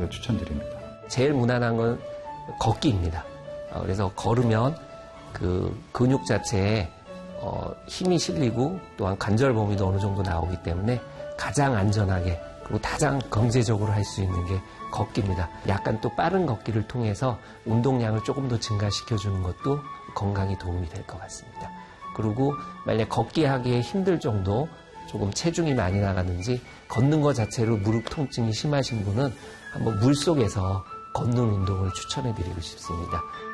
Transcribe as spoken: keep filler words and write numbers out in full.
걸 추천드립니다. 제일 무난한 건 걷기입니다. 그래서 걸으면 그 근육 자체에 어, 힘이 실리고 또한 관절 범위도 어느 정도 나오기 때문에 가장 안전하게 그리고 가장 경제적으로 할 수 있는 게 걷기입니다. 약간 또 빠른 걷기를 통해서 운동량을 조금 더 증가시켜주는 것도 건강에 도움이 될 것 같습니다. 그리고 만약 걷기 하기에 힘들 정도 조금 체중이 많이 나가는지 걷는 것 자체로 무릎 통증이 심하신 분은 한번 물속에서 걷는 운동을 추천해 드리고 싶습니다.